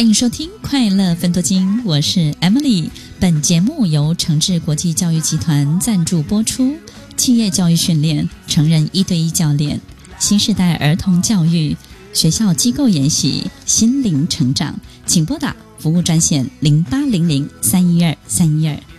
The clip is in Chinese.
欢迎收听快乐分多金，我是 Emily。本节目由诚志国际教育集团赞助播出。企业教育训练、成人1对1教练、新时代儿童教育、学校机构研习、心灵成长，请拨打服务专线0800-312-312